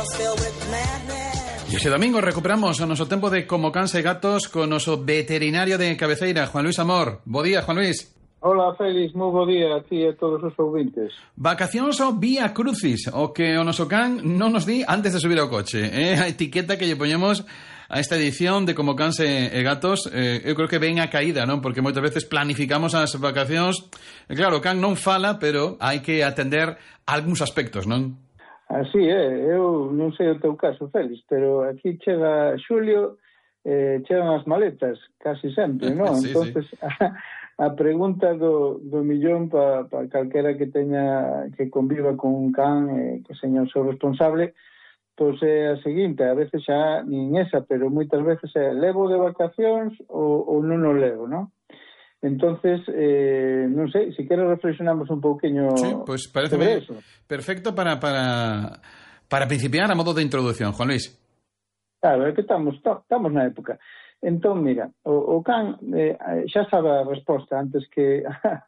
E este domingo recuperamos o noso tempo de Como Cans e Gatos co noso veterinario de cabeceira, Juan Luis Amor. Bo día, Juan Luis. Hola, Félix, moi bo día a ti e a todos os ouvintes. Vacacións ou Vía Crucis, o que o noso can non nos di antes de subir ao coche. A etiqueta que lle poñemos a esta edición de Como Cans e Gatos, eu creo que ven a caída, non? Porque moitas veces planificamos as vacacións. E claro, o can non fala, pero hai que atender algúns aspectos, non? Así é, eu non sei o teu caso, Félix, pero aquí chega xulio, chegan as maletas, casi sempre, non? Sí, Entonces, sí. a pregunta do millón para calquera que teña que conviva con un can, que seña o seu responsable, pois é a seguinte, a veces xa nin esa, pero moitas veces é levo de vacacións ou non o levo, non? Entonces, non sei, se queres reflexionamos un pouquiño sí, pues sobre eso. Perfecto para principiar a modo de introducción, Juan Luis. Claro, é que estamos na época. Entón, mira, o can xa sabe a resposta antes que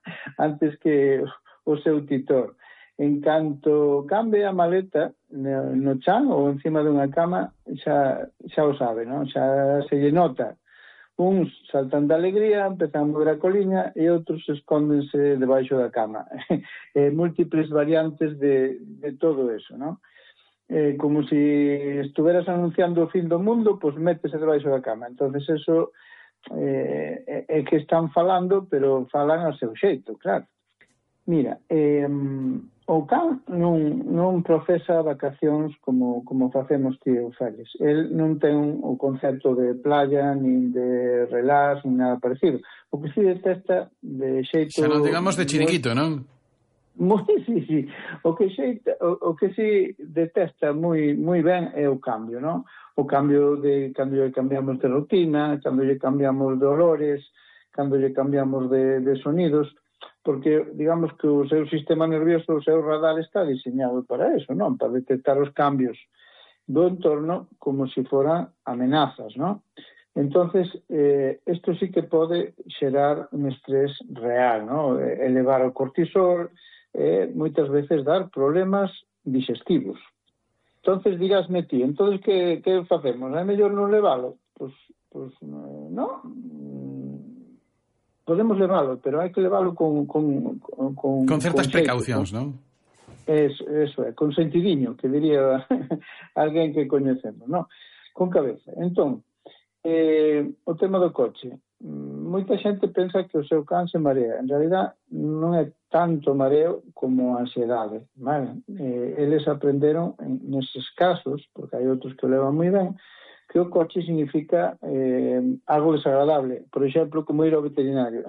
o seu titor. En canto cambie a maleta no chan ou encima dunha cama, xa o sabe, non? Xa se lle nota. Uns saltan de alegría, empezan a mover a coliña e outros escóndense debaixo da cama. Múltiples variantes de todo eso, non? Como si estuveras anunciando o fin do mundo, pois métese debaixo da cama. Entonces eso é que están falando, pero falan ao seu xeito, claro. Mira, o can non procesa vacacións como facemos ti e o Félix. El non ten o concepto de playa, nin de relax, nin nada parecido. O que si detesta de xeito... Xa non digamos de chiriquito, non? Sí. O que si detesta moi ben é o cambio, non? O cambio de cando lle cambiamos de rutina, cando lle cambiamos de olores, cando lle cambiamos de sonidos, porque digamos que o seu sistema nervioso, o seu radar está diseñado para eso, non? Para detectar os cambios do entorno como se foran amenazas, non? Entonces, isto sí que pode xerar un estrés real, non? Elevar o cortisol, moitas veces dar problemas digestivos. Entonces, dirásme ti, entonces que facemos? É mellor non levalo? Pois non. Podemos leválo, pero hai que leválo con certas precaucións, non? Eso é, con sentidiño, que diría alguén que coñecemos, non? Con cabeza. Entón, o tema do coche. Moita xente pensa que o seu can se marea. En realidad, non é tanto mareo como a ansiedade, vale? Eles aprenderon neses casos, porque hai outros que o levan moi ben, que o coche significa algo desagradable. Por exemplo, como ir ao veterinario.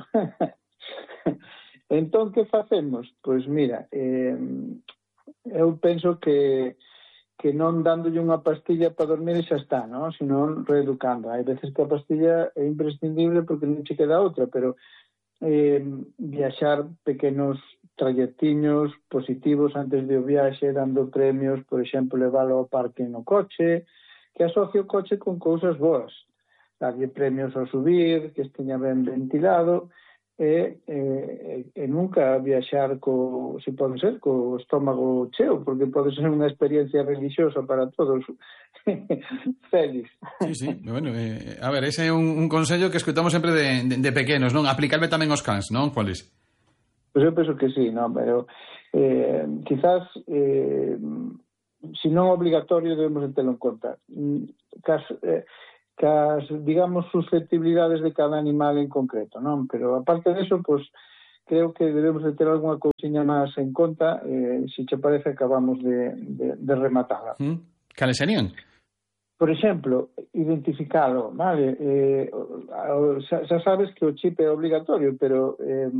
Entón, que facemos? Pois mira, eu penso que non dándolle unha pastilla para dormir xa está, non? Sino reeducando. Hai veces que a pastilla é imprescindible porque non che queda outra, pero viaxar pequenos trayectiños positivos antes de o viaxe, dando premios, por exemplo, leválo ao parque no coche, que asocie o coche con cousas boas. Darlle premios ao subir, que esteña ben ventilado, e nunca viaxar se pode ser, co estómago cheo, porque pode ser unha experiencia religiosa para todos. Félix. Sí. Bueno, a ver, ese é un consello que escutamos sempre de pequenos, non? Aplicarme tamén aos cans, non, Juanes? Pois eu penso que sí, non, pero quizás se non obligatorio debemos de telo en conta. Cas, digamos, susceptibilidades de cada animal en concreto, non? Pero aparte deso, pois, creo que debemos de ter algunha cousiña máis en conta, se che parece acabamos de rematala. Cales serían? Por exemplo, identificalo, vale? Xa sabes que o chip é obligatorio, pero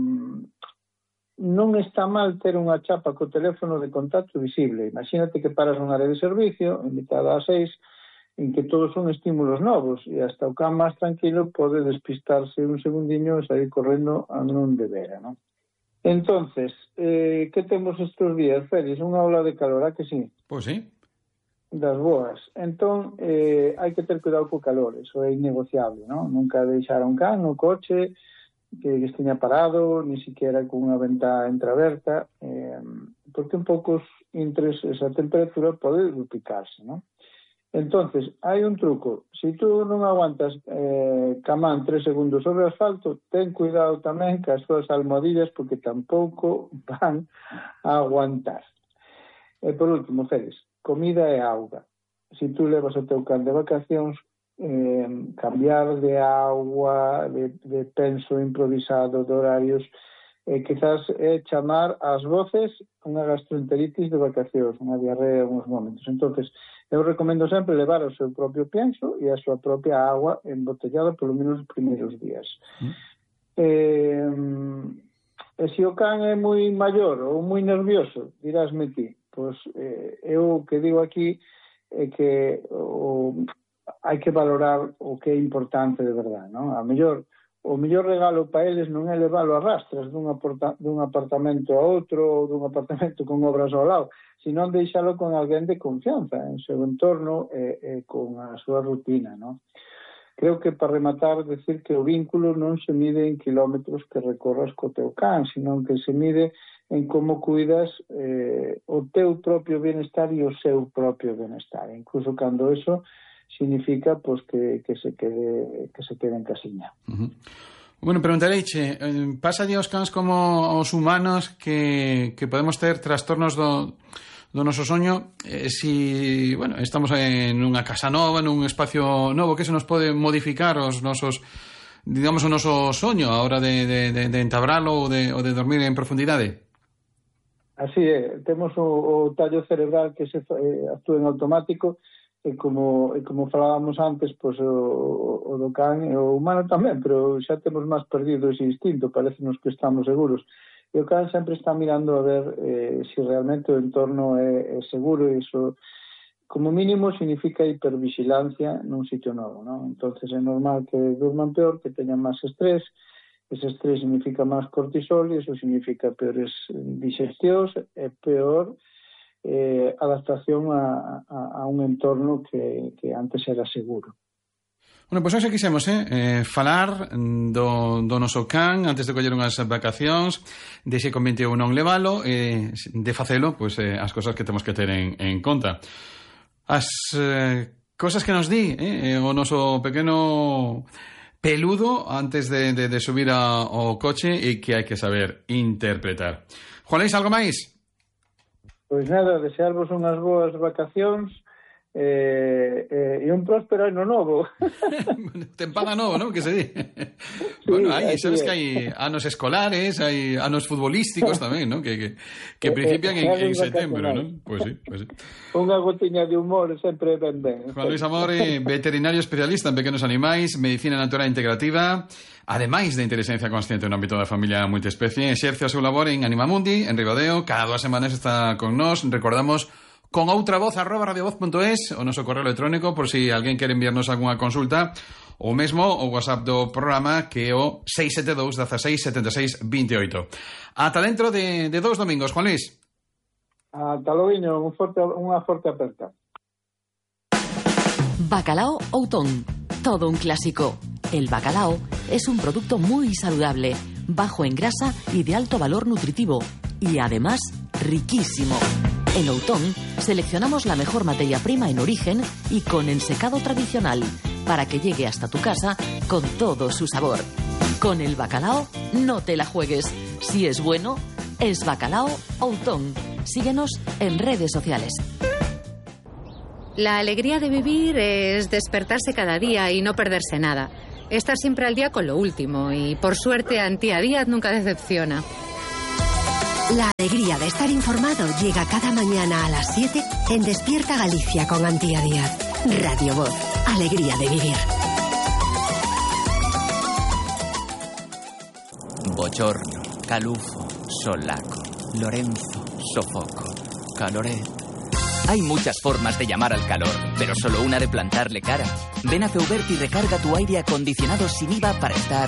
non está mal ter unha chapa co teléfono de contacto visible. Imagínate que paras nunha área de servicio, invitada a 6, en que todos son estímulos novos, e hasta o can máis tranquilo pode despistarse un segundiño e sair correndo a non debera, non? Entonces, que temos estes días, Félix? Unha ola de calor, a que sí? Pois sí. Das boas. Entón, hai que ter cuidado co calor, eso é innegociable, non? Nunca deixar un can no coche, que esteña parado, ni siquiera con unha ventá entreaberta, porque un pouco esa temperatura pode duplicarse, non? Entonces, hai un truco. Se tú non aguantas camán 3 segundos sobre o asfalto, ten cuidado tamén que as túas almohadillas, porque tampouco van a aguantar. E por último, Félix, comida e auga. Se tú levas o teu can de vacacións, cambiar de agua, de penso improvisado, de horarios, quizás chamar ás voces unha gastroenteritis de vacacións, unha diarrea en uns momentos. Entonces, eu recomendo sempre levar o seu propio pienso e a súa propia agua embotellada polo menos os primeiros días. E se o can é moi maior ou moi nervioso, dirásme ti, pois eu o que digo aquí é que hai que valorar o que é importante de verdade, non? O mellor regalo para eles non é leválo a rastras dun apartamento a outro ou dun apartamento con obras ao lado, sino deixalo con alguén de confianza en seu entorno e con a súa rutina, non? Creo que para rematar decir que o vínculo non se mide en kilómetros que recorras co teu can, sino que se mide en como cuidas o teu propio bienestar e o seu propio bienestar, incluso cando eso significa pues que se quede en casiña. Bueno, preguntareiche, pasa aos cans como aos humanos que podemos ter trastornos do noso soño si, bueno, estamos en unha casa nova, nun espacio novo, que se nos pode modificar os nosos, digamos, o noso soño a hora de entabralo ou de dormir en profundidade? Así é, temos o tallo cerebral que se actúa en automático. E como falábamos antes, pois o do can e o humano tamén, pero xa temos máis perdido ese instinto, parecenos que estamos seguros. E o can sempre está mirando a ver se realmente o entorno é seguro, e iso, como mínimo, significa hipervigilancia nun sitio novo, non? Entonces é normal que durman peor, que teñan máis estrés, ese estrés significa máis cortisol, e iso significa peores digestións e peor adaptación a un entorno que antes era seguro. Bueno, pois hoxe quixemos falar do noso can antes de coller unhas vacacións, de se convente ou non levalo, de facelo, pois as cosas que temos que ter en conta. As cosas que nos di o noso pequeno peludo antes de subir ao coche e que hai que saber interpretar. Juan Luis, algo máis? Pois nada, desearvos unhas boas vacacións e un próspero ano novo. Tempada novo, non? Que se di. Sí, bueno, sabes que hai anos escolares, hai anos futbolísticos tamén, non? Que principian en setembro, non? Pois sí. Unha gotiña de humor sempre ben. Juan Luis Amore, veterinario especialista en pequenos animais, medicina natural integrativa, ademais de inteligencia consciente no ámbito da familia multiespecie, exerce o seu labor en Animamundi, en Ribadeo, cada 2 semanas está con nós, recordamos, con outra voz, @radiovoz.es, o noso correo electrónico, por si alguén quere enviarnos algunha consulta, ou mesmo o WhatsApp do programa, que é o 672 16 76 28. Ata dentro de 2 domingos, Juan Luis. Ata logo, unha forte aperta. Bacalao Outón, todo un clásico. El bacalao es un producto muy saludable, bajo en grasa y de alto valor nutritivo, y además riquísimo. En Outón seleccionamos la mejor materia prima en origen y con ensecado tradicional, para que llegue hasta tu casa con todo su sabor. Con el bacalao no te la juegues. Si es bueno, es Bacalao Outón. Síguenos en redes sociales. La alegría de vivir es despertarse cada día y no perderse nada. Estar siempre al día con lo último y, por suerte, Antía Díaz nunca decepciona. La alegría de estar informado llega cada mañana a las 7 en Despierta Galicia con Antía Díaz. Radio Voz. Alegría de vivir. Bochorno, calufo, solaco, Lorenzo, sofoco, caloret. Hay muchas formas de llamar al calor, pero solo una de plantarle cara. Ven a Feubert y recarga tu aire acondicionado sin IVA para estar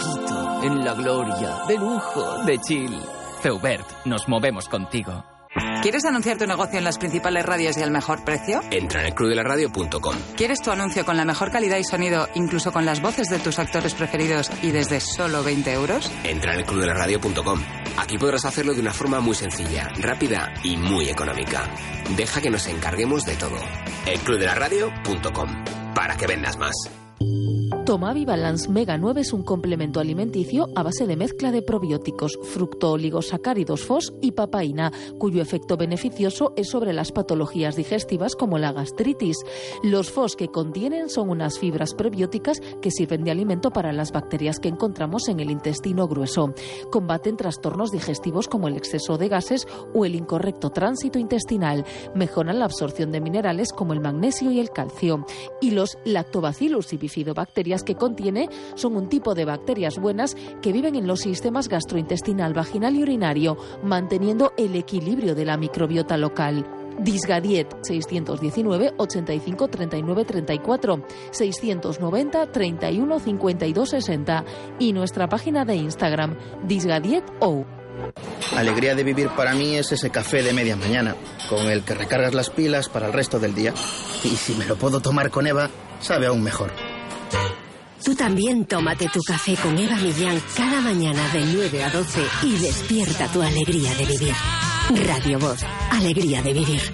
fresquito, en la gloria, de lujo, de chill. Feubert, nos movemos contigo. ¿Quieres anunciar tu negocio en las principales radios y al mejor precio? Entra en elclubdelaradio.com. ¿Quieres tu anuncio con la mejor calidad y sonido, incluso con las voces de tus actores preferidos y desde solo 20 euros? Entra en elclubdelaradio.com. Aquí podrás hacerlo de una forma muy sencilla, rápida y muy económica. Deja que nos encarguemos de todo. elclubdelaradio.com. Para que vendas más. Tomavi Balance Mega 9 es un complemento alimenticio a base de mezcla de probióticos, fructooligosacáridos FOS y papaína, cuyo efecto beneficioso es sobre las patologías digestivas como la gastritis. Los FOS que contienen son unas fibras prebióticas que sirven de alimento para las bacterias que encontramos en el intestino grueso. Combaten trastornos digestivos como el exceso de gases o el incorrecto tránsito intestinal. Mejoran la absorción de minerales como el magnesio y el calcio. Y los Lactobacillus y bifidobacterias que contiene son un tipo de bacterias buenas que viven en los sistemas gastrointestinal, vaginal y urinario, manteniendo el equilibrio de la microbiota local. Disgadiet 619 85 39 34 690 31 52 60 y nuestra página de Instagram DisgadieTO. Alegría de vivir para mí es ese café de media mañana, con el que recargas las pilas para el resto del día. Y si me lo puedo tomar con Eva, sabe aún mejor. Tú también tómate tu café con Eva Millán cada mañana de 9 a 12 y despierta tu alegría de vivir. Radio Voz, alegría de vivir.